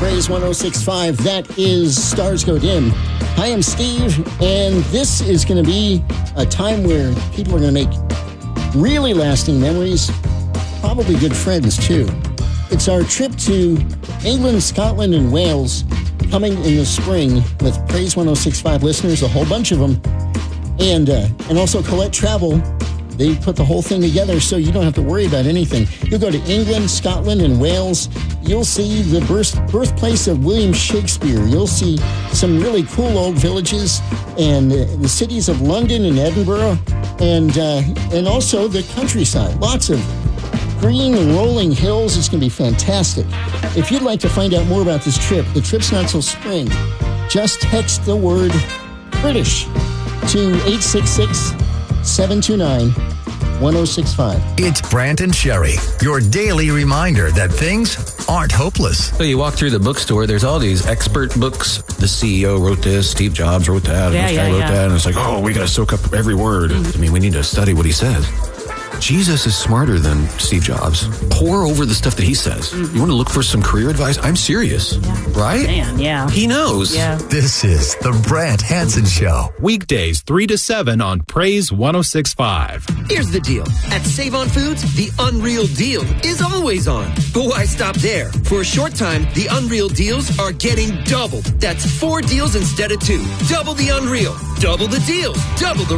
Praise 106.5. That is Stars Go Dim. Hi, I'm Steve, and this is going to be a time where people are going to make really lasting memories, probably good friends, too. It's our trip to England, Scotland, and Wales coming in the spring with Praise 106.5 listeners, a whole bunch of them, and also Colette Travel. They put the whole thing together so you don't have to worry about anything. You'll go to England, Scotland, and Wales. You'll see the birthplace of William Shakespeare. You'll see some really cool old villages and the cities of London and Edinburgh and also the countryside. Lots of green and rolling hills. It's going to be fantastic. If you'd like to find out more about this trip, the trip's not till spring, just text the word British to 866-729-1065. It's Brant and Sherry, your daily reminder that things aren't hopeless. So you walk through the bookstore, there's all these expert books. The CEO wrote this, Steve Jobs wrote that, and this guy wrote that, and it's like, oh, we got to soak up every word. I mean, we need to study what he says. Jesus is smarter than Steve Jobs. Pour over the stuff that he says. You want to look for some career advice? I'm serious. Right? Man, yeah. He knows. Yeah. This is the Brant Hansen Show. Weekdays 3 to 7 on Praise 106.5. Here's the deal. At Save On Foods, the Unreal Deal is always on. But why stop there? For a short time, the Unreal Deals are getting doubled. That's 4 deals instead of 2. Double the Unreal. Double the deals. Double the